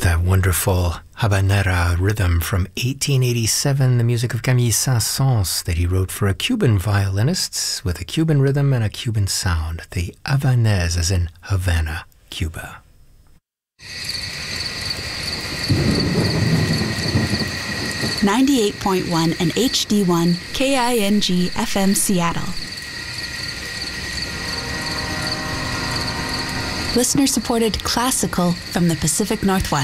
That wonderful habanera rhythm from 1887, the music of Camille Saint-Saëns that he wrote for a Cuban violinist with a Cuban rhythm and a Cuban sound. The Havanaise, as in Havana, Cuba. .1 and HD1 KING FM Seattle. Listener-supported classical from the Pacific Northwest.